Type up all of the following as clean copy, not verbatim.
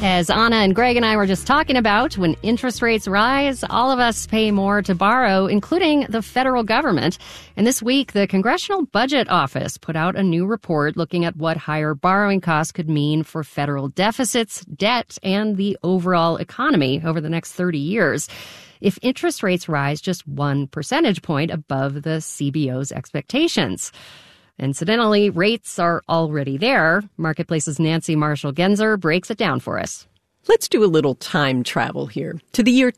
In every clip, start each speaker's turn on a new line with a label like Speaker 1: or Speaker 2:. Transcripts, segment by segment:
Speaker 1: As Anna and Greg and I were just talking about, when interest rates rise, all of us pay more to borrow, including the federal government. And this week, the Congressional Budget Office put out a new report looking at what higher borrowing costs could mean for federal deficits, debt, and the overall economy over the next 30 years. If interest rates rise just 1 percentage point above the CBO's expectations. Incidentally, rates are already there. Marketplace's Nancy Marshall-Genzer breaks it down for us.
Speaker 2: Let's do a little time travel here to the year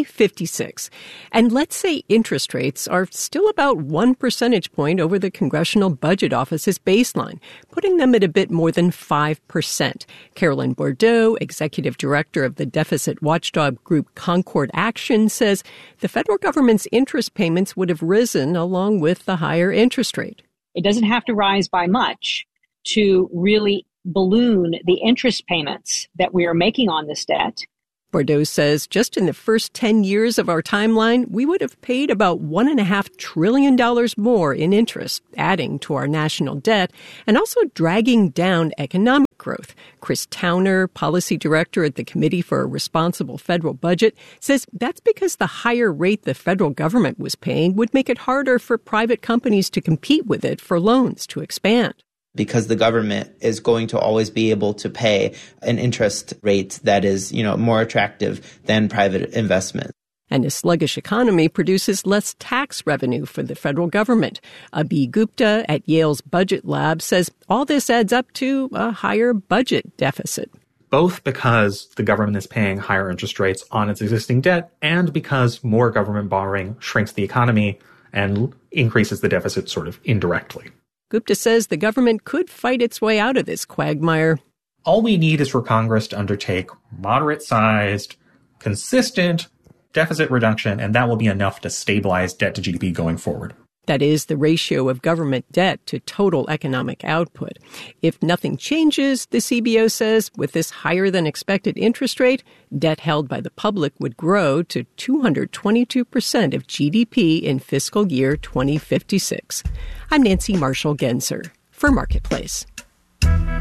Speaker 2: 2056. And let's say interest rates are still about 1 percentage point over the Congressional Budget Office's baseline, putting them at a bit more than 5%. Carolyn Bourdeau, executive director of the deficit watchdog group Concord Action, says the federal government's interest payments would have risen along with the higher interest rate.
Speaker 3: It doesn't have to rise by much to really balloon the interest payments that we are making on this debt.
Speaker 2: Bourdeau says just in the first 10 years of our timeline, we would have paid about $1.5 trillion more in interest, adding to our national debt and also dragging down economic growth. Chris Towner, policy director at the Committee for a Responsible Federal Budget, says that's because the higher rate the federal government was paying would make it harder for private companies to compete with it for loans to expand.
Speaker 4: Because the government is going to always be able to pay an interest rate that is, more attractive than private investment.
Speaker 2: And a sluggish economy produces less tax revenue for the federal government. Abhi Gupta at Yale's Budget Lab says all this adds up to a higher budget deficit.
Speaker 5: Both because the government is paying higher interest rates on its existing debt and because more government borrowing shrinks the economy and increases the deficit sort of indirectly.
Speaker 2: Gupta says the government could fight its way out of this quagmire.
Speaker 5: All we need is for Congress to undertake moderate-sized, consistent deficit reduction, and that will be enough to stabilize debt to GDP going forward.
Speaker 2: That is the ratio of government debt to total economic output. If nothing changes, the CBO says, with this higher-than-expected interest rate, debt held by the public would grow to 222% of GDP in fiscal year 2056. I'm Nancy Marshall-Genzer for Marketplace.